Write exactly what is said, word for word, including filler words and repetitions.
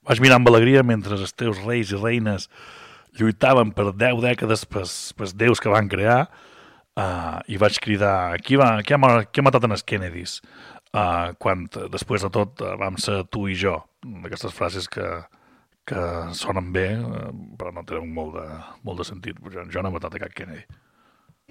Vaig mirar amb alegria mentre els teus reis i reines lluitaven per deu dècades pels, pels déus que van crear, uh, i vaig cridar qui, va, qui, ha, qui ha matat en els Kennedys, uh, quan després de tot uh, vam ser tu i jo, d'aquestes frases que, que sonen bé, uh, però no tenen molt de, molt de sentit. Jo, jo no he matat a cap Kennedy.